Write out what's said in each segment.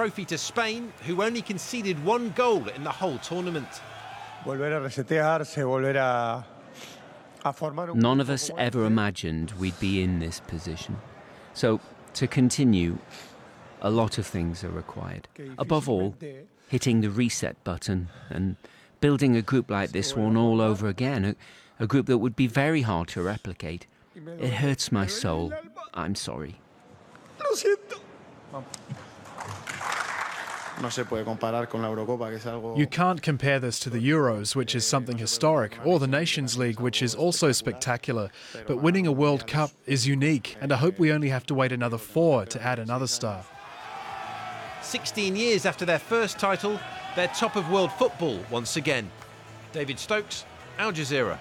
trophy to Spain, who only conceded 1 goal in the whole tournament. None of us ever imagined we'd be in this position. So, to continue, a lot of things are required. Above all, hitting the reset button and building a group like this one all over again, a group that would be very hard to replicate. It hurts my soul. I'm sorry. You can't compare this to the Euros, which is something historic, or the Nations League, which is also spectacular. But winning a World Cup is unique, and I hope we only have to wait another 4 to add another star. 16 years after their first title, they're top of world football once again. David Stokes, Al Jazeera.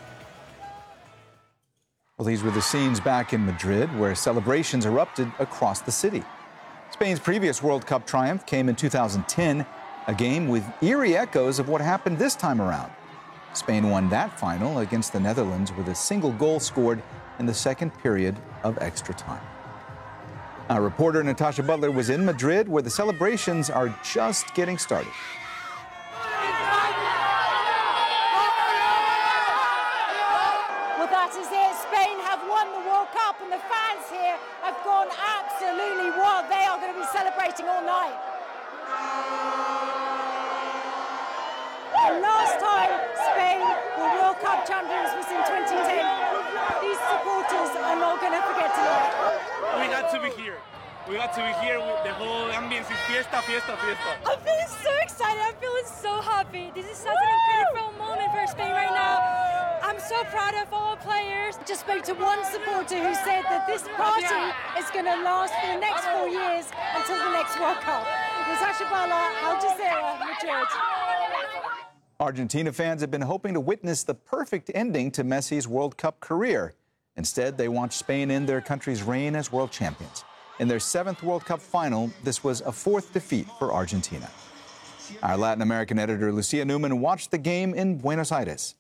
Well, these were the scenes back in Madrid, where celebrations erupted across the city. Spain's previous World Cup triumph came in 2010, a game with eerie echoes of what happened this time around. Spain won that final against the Netherlands with a single goal scored in the second period of extra time. Our reporter Natasha Butler was in Madrid, where the celebrations are just getting started. Well, that is it. Spain have won the World Cup, and the fans here have gone absolutely wild. They are going to be celebrating all night. The last time Spain were World Cup champions was in 2010. These supporters are not going to forget tonight. We got to be here. We got to be here with the whole ambience. Fiesta, fiesta, fiesta. I'm feeling so excited. I'm feeling so happy. This is such an incredible moment for Spain right now. I'm so proud of all players. Just spoke to one supporter who said that this party is going to last for the next 4 years until the next World Cup. Natasha Butler, Al Jazeera, Madrid. Argentina fans have been hoping to witness the perfect ending to Messi's World Cup career. Instead, they watched Spain end their country's reign as world champions. In their 7th World Cup final, this was a 4th defeat for Argentina. Our Latin American editor, Lucia Newman, watched the game in Buenos Aires.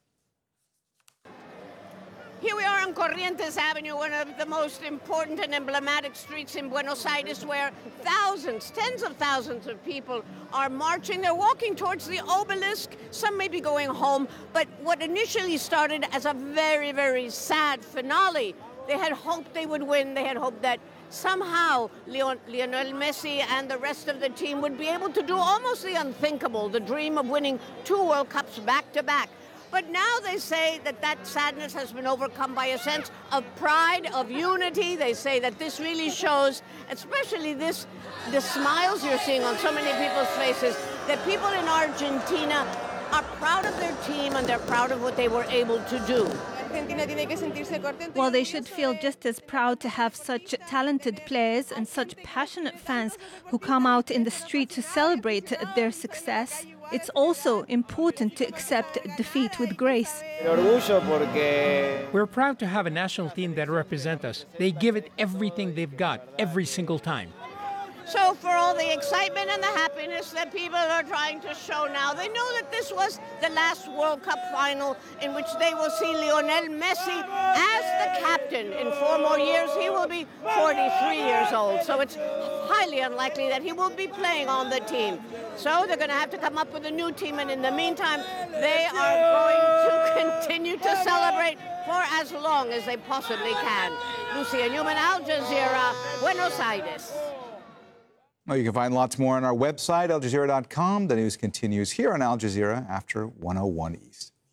Here we are on Corrientes Avenue, one of the most important and emblematic streets in Buenos Aires, where thousands, tens of thousands of people are marching. They're walking towards the obelisk. Some may be going home, but what initially started as a very, very sad finale, they had hoped they would win. They had hoped that somehow Lionel Messi and the rest of the team would be able to do almost the unthinkable, the dream of winning 2 World Cups back-to-back. But now they say that that sadness has been overcome by a sense of pride, of unity. They say that this really shows, especially the smiles you're seeing on so many people's faces, that people in Argentina are proud of their team and they're proud of what they were able to do. Well, they should feel just as proud to have such talented players and such passionate fans who come out in the street to celebrate their success. It's also important to accept defeat with grace. We're proud to have a national team that represents us. They give it everything they've got, every single time. So for all the excitement and the happiness that people are trying to show now, they know that this was the last World Cup final in which they will see Lionel Messi as the captain. In 4 more years, he will be 43 years old. So it's highly unlikely that he will be playing on the team. So they're going to have to come up with a new team. And in the meantime, they are going to continue to celebrate for as long as they possibly can. Lucia Newman, Al Jazeera, Buenos Aires. Well, you can find lots more on our website, aljazeera.com. The news continues here on Al Jazeera after 101 East.